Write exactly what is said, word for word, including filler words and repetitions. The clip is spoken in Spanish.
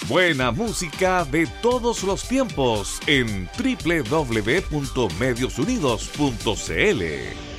Buena música de todos los tiempos en doble u doble u doble u punto medios unidos punto c l.